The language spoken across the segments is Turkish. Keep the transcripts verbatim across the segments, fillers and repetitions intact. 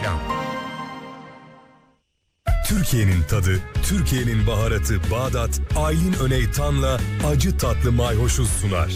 Reklam. Türkiye'nin tadı, Türkiye'nin baharatı Bağdat, Aylin Öneytan'la acı tatlı mayhoşu sunar.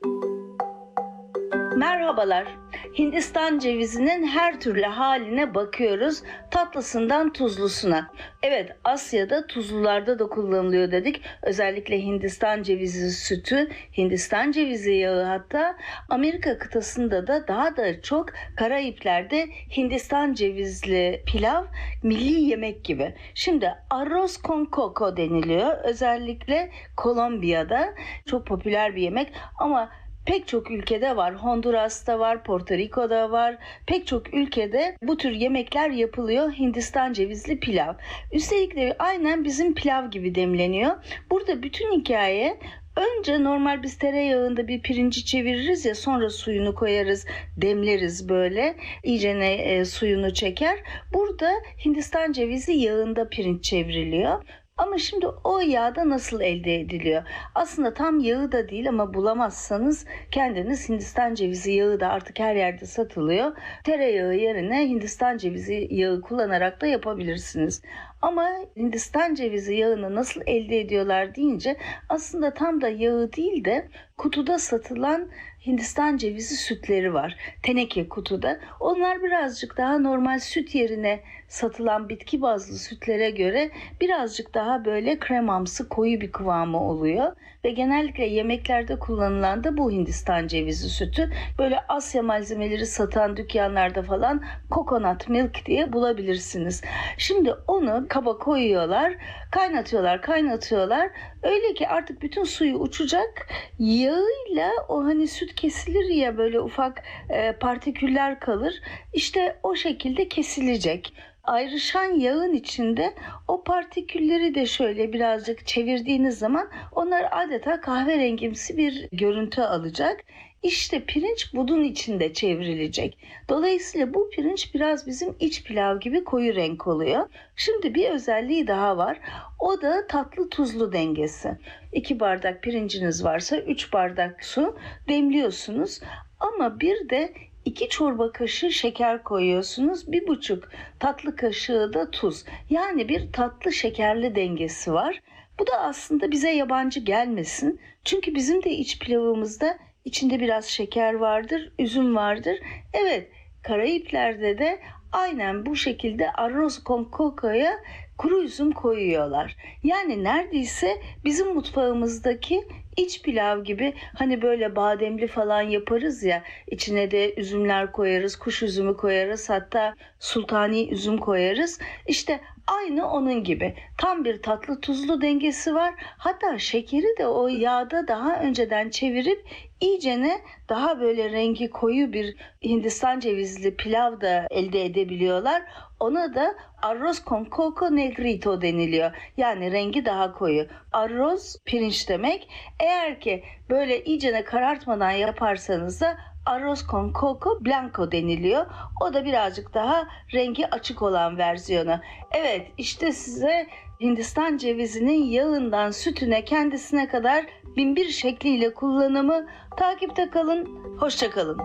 Merhabalar. Hindistan cevizinin her türlü haline bakıyoruz. Tatlısından tuzlusuna. Evet, Asya'da tuzlularda da kullanılıyor dedik. Özellikle Hindistan cevizi sütü, Hindistan cevizi yağı, hatta Amerika kıtasında da daha da çok Karayipler'de Hindistan cevizli pilav milli yemek gibi. Şimdi arroz con coco deniliyor. Özellikle Kolombiya'da çok popüler bir yemek ama pek çok ülkede var. Honduras'ta var, Porto Rico'da var. Pek çok ülkede bu tür yemekler yapılıyor. Hindistan cevizli pilav. Üstelik de aynen bizim pilav gibi demleniyor. Burada bütün hikaye, önce normal biz tereyağında bir pirinci çeviririz ya, sonra suyunu koyarız, demleriz böyle. İyicene e, suyunu çeker. Burada Hindistan cevizi yağında pirinç çevriliyor. Ama şimdi o yağda nasıl elde ediliyor? Aslında tam yağı da değil ama bulamazsanız kendiniz Hindistan cevizi yağı da artık her yerde satılıyor. Tereyağı yerine Hindistan cevizi yağı kullanarak da yapabilirsiniz. Ama Hindistan cevizi yağını nasıl elde ediyorlar deyince aslında tam da yağı değil de kutuda satılan Hindistan cevizi sütleri var. Teneke kutuda. Onlar birazcık daha normal süt yerine satılan bitki bazlı sütlere göre birazcık daha böyle kremamsı, koyu bir kıvamı oluyor. Ve genellikle yemeklerde kullanılan da bu Hindistan cevizi sütü. Böyle Asya malzemeleri satan dükkanlarda falan coconut milk diye bulabilirsiniz. Şimdi onu kaba koyuyorlar, kaynatıyorlar, kaynatıyorlar. Öyle ki artık bütün suyu uçacak. Yağıyla o hani süt kesilir ya, böyle ufak e, partiküller kalır. İşte o şekilde kesilecek. Ayrışan yağın içinde o partikülleri de şöyle birazcık çevirdiğiniz zaman onlar adeta kahverengimsi bir görüntü alacak. İşte pirinç bunun içinde çevrilecek. Dolayısıyla bu pirinç biraz bizim iç pilav gibi koyu renk oluyor. Şimdi bir özelliği daha var. O da tatlı tuzlu dengesi. iki bardak pirinciniz varsa üç bardak su demliyorsunuz. Ama bir de iki çorba kaşığı şeker koyuyorsunuz. Bir buçuk tatlı kaşığı da tuz. Yani bir tatlı şekerli dengesi var. Bu da aslında bize yabancı gelmesin. Çünkü bizim de iç pilavımızda içinde biraz şeker vardır, üzüm vardır. Evet, Karayipler'de de aynen bu şekilde arroz con coco'ya kuru üzüm koyuyorlar. Yani neredeyse bizim mutfağımızdaki iç pilav gibi, hani böyle bademli falan yaparız ya, içine de üzümler koyarız, kuş üzümü koyarız, hatta sultani üzüm koyarız. İşte aynı onun gibi tam bir tatlı tuzlu dengesi var. Hatta şekeri de o yağda daha önceden çevirip iyicene daha böyle rengi koyu bir Hindistan cevizli pilav da elde edebiliyorlar. Ona da arroz con coco negrito deniliyor. Yani rengi daha koyu. Arroz pirinç demek. Eğer ki böyle iyicene karartmadan yaparsanız da arroz con coco blanco deniliyor. O da birazcık daha rengi açık olan versiyonu. Evet, işte size Hindistan cevizinin yağından sütüne, kendisine kadar bin bir şekliyle kullanımı. Takipte kalın. Hoşça kalın.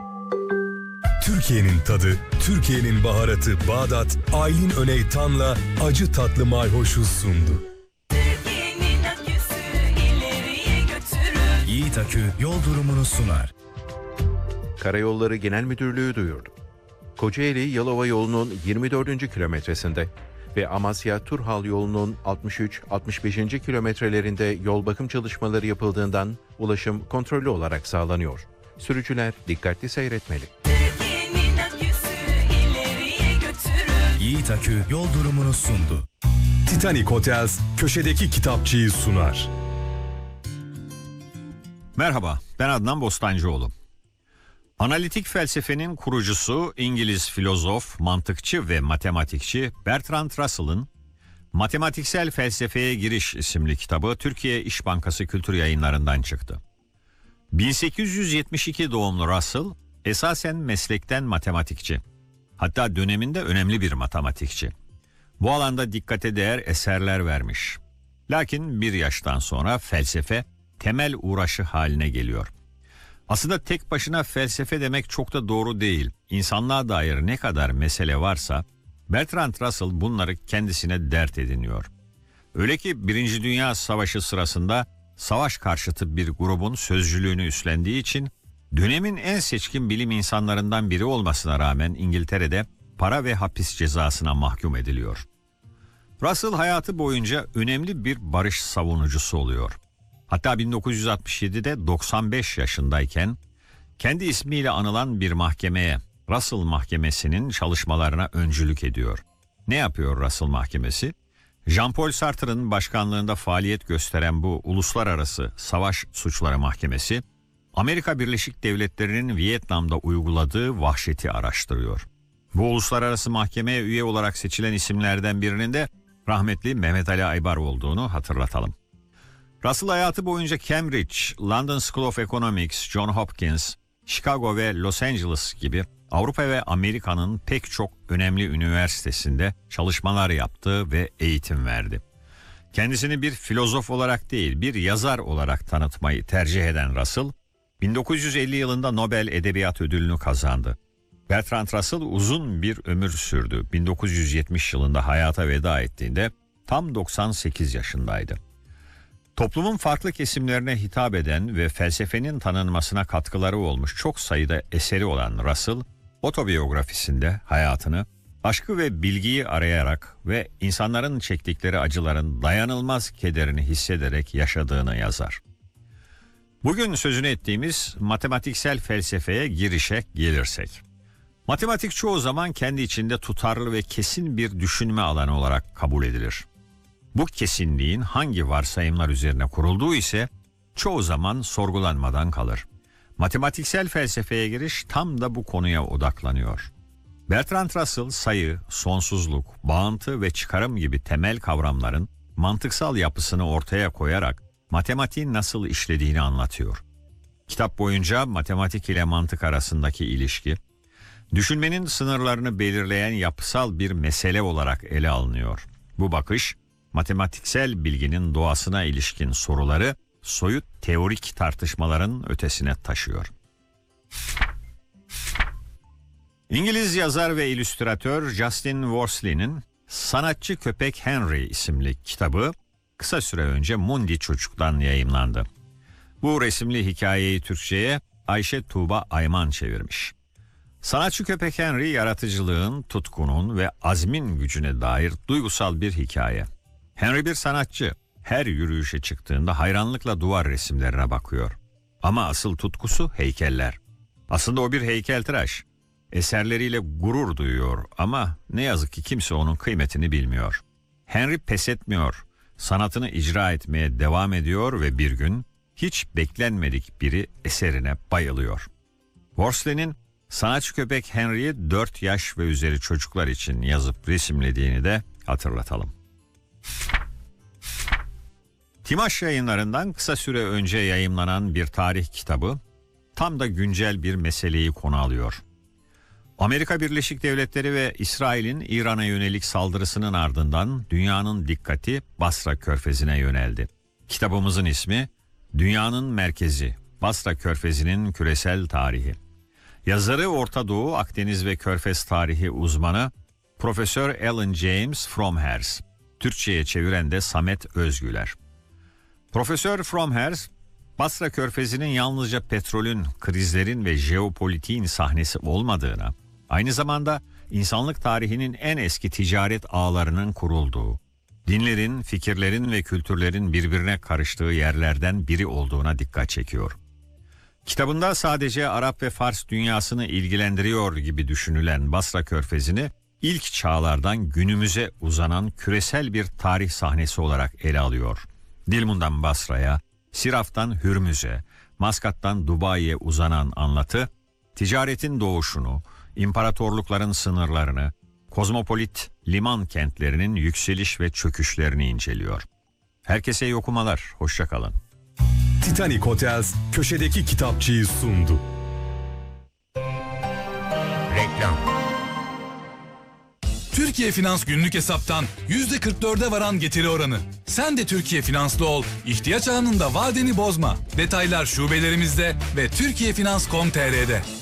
Türkiye'nin tadı, Türkiye'nin baharatı Bağdat, Aylin Öneytan'la acı tatlı mayhoşu sundu. Türkiye'nin aküsü ileriye götürür. Yiğit Akü yol durumunu sunar. Karayolları Genel Müdürlüğü duyurdu. Kocaeli-Yalova yolunun yirmi dördüncü kilometresinde ve Amasya-Turhal yolunun altmış üç altmış beşinci kilometrelerinde yol bakım çalışmaları yapıldığından ulaşım kontrollü olarak sağlanıyor. Sürücüler dikkatli seyretmeli. Türkiye'nin aküsü ileriye götürür. Yiğit Akü yol durumunu sundu. Titanic Hotels köşedeki kitapçıyı sunar. Merhaba, ben Adnan Bostancıoğlu. Analitik felsefenin kurucusu İngiliz filozof, mantıkçı ve matematikçi Bertrand Russell'ın Matematiksel Felsefeye Giriş isimli kitabı Türkiye İş Bankası Kültür Yayınları'ndan çıktı. bin sekiz yüz yetmiş iki doğumlu Russell, esasen meslekten matematikçi. Hatta döneminde önemli bir matematikçi. Bu alanda dikkate değer eserler vermiş. Lakin bir yaştan sonra felsefe temel uğraşı haline geliyor. Aslında tek başına felsefe demek çok da doğru değil. İnsanlığa dair ne kadar mesele varsa Bertrand Russell bunları kendisine dert ediniyor. Öyle ki Birinci Dünya Savaşı sırasında savaş karşıtı bir grubun sözcülüğünü üstlendiği için dönemin en seçkin bilim insanlarından biri olmasına rağmen İngiltere'de para ve hapis cezasına mahkum ediliyor. Russell hayatı boyunca önemli bir barış savunucusu oluyor. Hatta bin dokuz yüz altmış yedide doksan beş yaşındayken kendi ismiyle anılan bir mahkemeye, Russell Mahkemesi'nin çalışmalarına öncülük ediyor. Ne yapıyor Russell Mahkemesi? Jean-Paul Sartre'ın başkanlığında faaliyet gösteren bu Uluslararası Savaş Suçları Mahkemesi, Amerika Birleşik Devletleri'nin Vietnam'da uyguladığı vahşeti araştırıyor. Bu uluslararası mahkemeye üye olarak seçilen isimlerden birinin de rahmetli Mehmet Ali Aybar olduğunu hatırlatalım. Russell hayatı boyunca Cambridge, London School of Economics, John Hopkins, Chicago ve Los Angeles gibi Avrupa ve Amerika'nın pek çok önemli üniversitesinde çalışmalar yaptı ve eğitim verdi. Kendisini bir filozof olarak değil, bir yazar olarak tanıtmayı tercih eden Russell, bin dokuz yüz elli yılında Nobel Edebiyat Ödülünü kazandı. Bertrand Russell uzun bir ömür sürdü. bin dokuz yüz yetmiş yılında hayata veda ettiğinde tam doksan sekiz yaşındaydı. Toplumun farklı kesimlerine hitap eden ve felsefenin tanınmasına katkıları olmuş çok sayıda eseri olan Russell, otobiyografisinde hayatını aşkı ve bilgiyi arayarak ve insanların çektikleri acıların dayanılmaz kederini hissederek yaşadığını yazar. Bugün sözünü ettiğimiz matematiksel felsefeye girişe gelirsek. Matematik çoğu zaman kendi içinde tutarlı ve kesin bir düşünme alanı olarak kabul edilir. Bu kesinliğin hangi varsayımlar üzerine kurulduğu ise çoğu zaman sorgulanmadan kalır. Matematiksel felsefeye giriş tam da bu konuya odaklanıyor. Bertrand Russell sayı, sonsuzluk, bağıntı ve çıkarım gibi temel kavramların mantıksal yapısını ortaya koyarak matematiğin nasıl işlediğini anlatıyor. Kitap boyunca matematik ile mantık arasındaki ilişki, düşünmenin sınırlarını belirleyen yapısal bir mesele olarak ele alınıyor. Bu bakış, matematiksel bilginin doğasına ilişkin soruları soyut teorik tartışmaların ötesine taşıyor. İngiliz yazar ve illüstratör Justin Worsley'nin Sanatçı Köpek Henry isimli kitabı kısa süre önce Mundi Çocuk'tan yayımlandı. Bu resimli hikayeyi Türkçe'ye Ayşe Tuğba Ayman çevirmiş. Sanatçı Köpek Henry yaratıcılığın, tutkunun ve azmin gücüne dair duygusal bir hikaye. Henry bir sanatçı. Her yürüyüşe çıktığında hayranlıkla duvar resimlerine bakıyor. Ama asıl tutkusu heykeller. Aslında o bir heykeltıraş. Eserleriyle gurur duyuyor ama ne yazık ki kimse onun kıymetini bilmiyor. Henry pes etmiyor. Sanatını icra etmeye devam ediyor ve bir gün hiç beklenmedik biri eserine bayılıyor. Worsley'nin Sanatçı Köpek Henry'i dört yaş ve üzeri çocuklar için yazıp resimlediğini de hatırlatalım. Timaş Yayınları'ndan kısa süre önce yayımlanan bir tarih kitabı tam da güncel bir meseleyi konu alıyor. Amerika Birleşik Devletleri ve İsrail'in İran'a yönelik saldırısının ardından dünyanın dikkati Basra Körfezi'ne yöneldi. Kitabımızın ismi Dünyanın Merkezi, Basra Körfezi'nin Küresel Tarihi. Yazarı Orta Doğu, Akdeniz ve Körfez tarihi uzmanı Profesör Alan James Fromherz. Türkçe'ye çeviren de Samet Özgüler. Profesör Fromherz, Basra Körfezi'nin yalnızca petrolün, krizlerin ve jeopolitiğin sahnesi olmadığına, aynı zamanda insanlık tarihinin en eski ticaret ağlarının kurulduğu, dinlerin, fikirlerin ve kültürlerin birbirine karıştığı yerlerden biri olduğuna dikkat çekiyor. Kitabında sadece Arap ve Fars dünyasını ilgilendiriyor gibi düşünülen Basra Körfezi'ni ilk çağlardan günümüze uzanan küresel bir tarih sahnesi olarak ele alıyor. Dilmun'dan Basra'ya, Siraf'tan Hürmüz'e, Maskat'tan Dubai'ye uzanan anlatı, ticaretin doğuşunu, imparatorlukların sınırlarını, kozmopolit liman kentlerinin yükseliş ve çöküşlerini inceliyor. Herkese iyi okumalar, hoşça kalın. Titanic Hotels köşedeki kitapçıyı sundu. Reklam. Türkiye Finans günlük hesaptan yüzde kırk dörde varan getiri oranı. Sen de Türkiye Finanslı ol, ihtiyaç anında vadeni bozma. Detaylar şubelerimizde ve türkiye finans nokta com nokta tr'de.